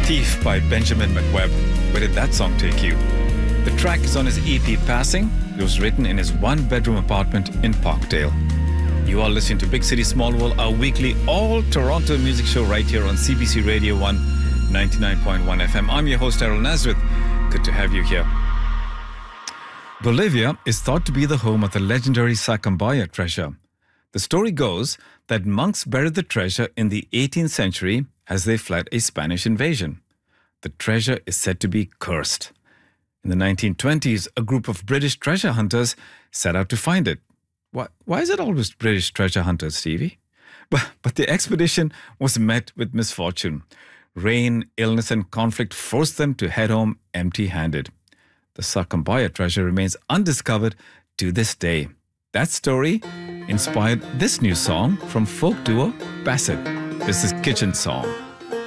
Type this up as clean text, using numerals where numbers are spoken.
Thief by Benjamin McWebb. Where did that song take you? The track is on his EP Passing. It was written in his one-bedroom apartment in Parkdale. You are listening to Big City Small World, our weekly all-Toronto music show right here on CBC Radio 1, 99.1 FM. I'm your host, Errol Nazareth. Good to have you here. Bolivia is thought to be the home of the legendary Sacambaya treasure. The story goes that monks buried the treasure in the 18th century as they fled a Spanish invasion. The treasure is said to be cursed. In the 1920s, a group of British treasure hunters set out to find it. Why is it always British treasure hunters, Stevie? But the expedition was met with misfortune. Rain, illness, and conflict forced them to head home empty-handed. The Sacambaya treasure remains undiscovered to this day. That story inspired this new song from folk duo Bassett. This is Kitchen Song.